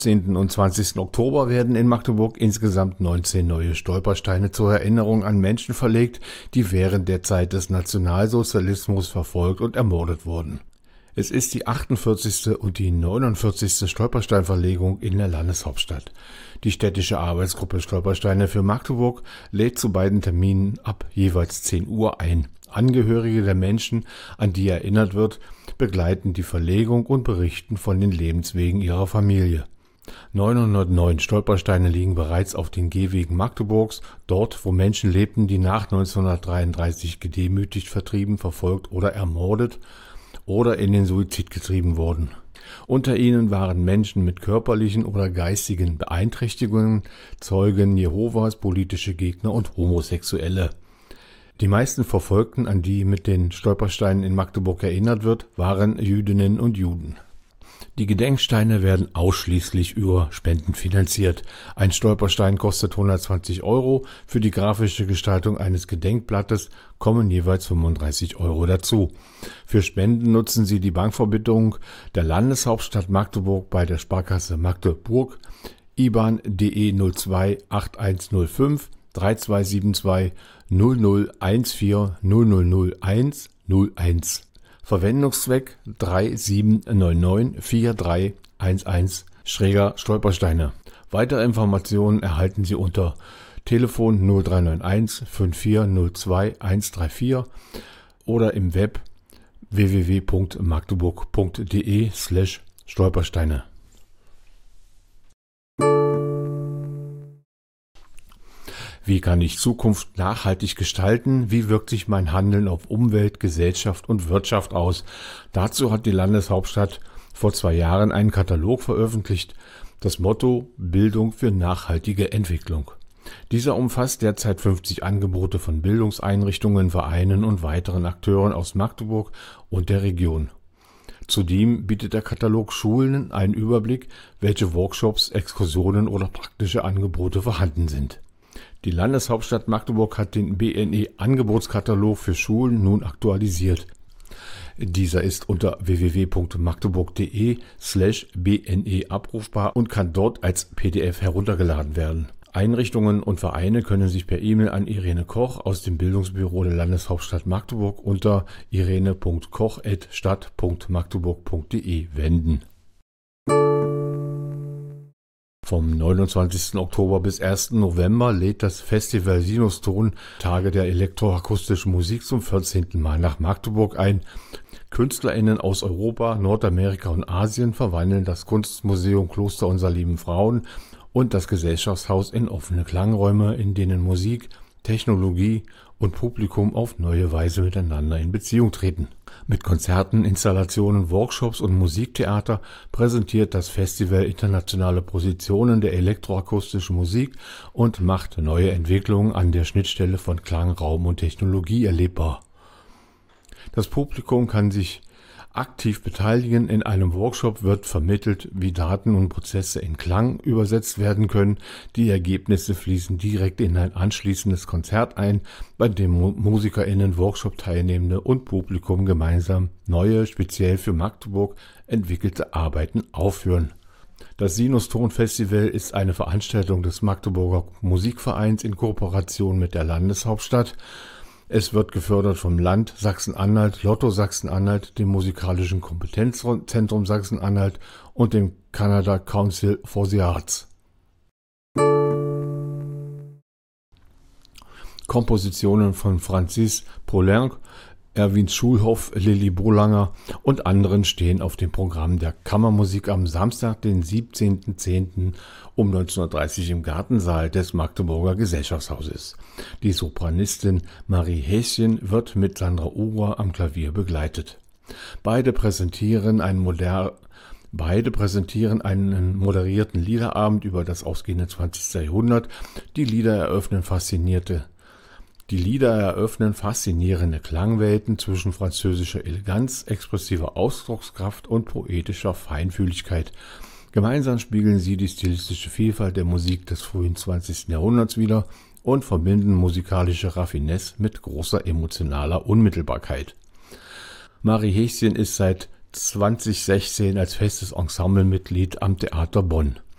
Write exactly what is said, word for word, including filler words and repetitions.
neunzehnten und zwanzigsten Oktober werden in Magdeburg insgesamt neunzehn neue Stolpersteine zur Erinnerung an Menschen verlegt, die während der Zeit des Nationalsozialismus verfolgt und ermordet wurden. Es ist die achtundvierzigste und die neunundvierzigste Stolpersteinverlegung in der Landeshauptstadt. Die städtische Arbeitsgruppe Stolpersteine für Magdeburg lädt zu beiden Terminen ab jeweils zehn Uhr ein. Angehörige der Menschen, an die erinnert wird, begleiten die Verlegung und berichten von den Lebenswegen ihrer Familie. neunhundertneun Stolpersteine liegen bereits auf den Gehwegen Magdeburgs, dort wo Menschen lebten, die nach neunzehnhundertdreiunddreißig gedemütigt, vertrieben, verfolgt oder ermordet oder in den Suizid getrieben wurden. Unter ihnen waren Menschen mit körperlichen oder geistigen Beeinträchtigungen, Zeugen Jehovas, politische Gegner und Homosexuelle. Die meisten Verfolgten, an die mit den Stolpersteinen in Magdeburg erinnert wird, waren Jüdinnen und Juden. Die Gedenksteine werden ausschließlich über Spenden finanziert. Ein Stolperstein kostet hundertzwanzig Euro. Für die grafische Gestaltung eines Gedenkblattes kommen jeweils fünfunddreißig Euro dazu. Für Spenden nutzen Sie die Bankverbindung der Landeshauptstadt Magdeburg bei der Sparkasse Magdeburg, I B A N D E null zwei acht eins null fünf drei zwei sieben zwei null null eins vier null null null eins null eins. Verwendungszweck drei sieben neun neun vier drei eins eins Schräger Stolpersteine. Weitere Informationen erhalten Sie unter Telefon null drei neun eins fünf vier null zwei eins drei vier oder im Web w w w punkt magdeburg punkt de slash Stolpersteine. Wie kann ich Zukunft nachhaltig gestalten? Wie wirkt sich mein Handeln auf Umwelt, Gesellschaft und Wirtschaft aus? Dazu hat die Landeshauptstadt vor zwei Jahren einen Katalog veröffentlicht. Das Motto: Bildung für nachhaltige Entwicklung. Dieser umfasst derzeit fünfzig Angebote von Bildungseinrichtungen, Vereinen und weiteren Akteuren aus Magdeburg und der Region. Zudem bietet der Katalog Schulen einen Überblick, welche Workshops, Exkursionen oder praktische Angebote vorhanden sind. Die Landeshauptstadt Magdeburg hat den B N E-Angebotskatalog für Schulen nun aktualisiert. Dieser ist unter w w w punkt magdeburg punkt de slash b n e abrufbar und kann dort als P D F heruntergeladen werden. Einrichtungen und Vereine können sich per E-Mail an Irene Koch aus dem Bildungsbüro der Landeshauptstadt Magdeburg unter irene punkt koch at stadt punkt magdeburg punkt de wenden. Vom neunundzwanzigsten Oktober bis ersten November lädt das Festival Sinuston Tage der elektroakustischen Musik zum vierzehnten Mal nach Magdeburg ein. KünstlerInnen aus Europa, Nordamerika und Asien verwandeln das Kunstmuseum Kloster unserer lieben Frauen und das Gesellschaftshaus in offene Klangräume, in denen Musik, Technologie und Publikum auf neue Weise miteinander in Beziehung treten. Mit Konzerten, Installationen, Workshops und Musiktheater präsentiert das Festival internationale Positionen der elektroakustischen Musik und macht neue Entwicklungen an der Schnittstelle von Klang, Raum und Technologie erlebbar. Das Publikum kann sich aktiv beteiligen. In einem Workshop wird vermittelt, wie Daten und Prozesse in Klang übersetzt werden können. Die Ergebnisse fließen direkt in ein anschließendes Konzert ein, bei dem MusikerInnen, Workshop-Teilnehmende und Publikum gemeinsam neue, speziell für Magdeburg entwickelte Arbeiten aufführen. Das Sinuston-Festival ist eine Veranstaltung des Magdeburger Musikvereins in Kooperation mit der Landeshauptstadt. Es wird gefördert vom Land Sachsen-Anhalt, Lotto Sachsen-Anhalt, dem Musikalischen Kompetenzzentrum Sachsen-Anhalt und dem Canada Council for the Arts. Kompositionen von Francis Poulenc, Erwin Schulhoff, Lilly Bolanger und anderen stehen auf dem Programm der Kammermusik am Samstag, den siebzehnten zehnten um neunzehn Uhr dreißig im Gartensaal des Magdeburger Gesellschaftshauses. Die Sopranistin Marie Häschen wird mit Sandra Unger am Klavier begleitet. Beide präsentieren einen moder Beide präsentieren einen moderierten Liederabend über das ausgehende zwanzigste Jahrhundert. Die Lieder eröffnen faszinierte Die Lieder eröffnen faszinierende Klangwelten zwischen französischer Eleganz, expressiver Ausdruckskraft und poetischer Feinfühligkeit. Gemeinsam spiegeln sie die stilistische Vielfalt der Musik des frühen zwanzigsten Jahrhunderts wider und verbinden musikalische Raffinesse mit großer emotionaler Unmittelbarkeit. Marie Häschen ist seit zweitausendsechzehn als festes Ensemblemitglied am Theater Bonn.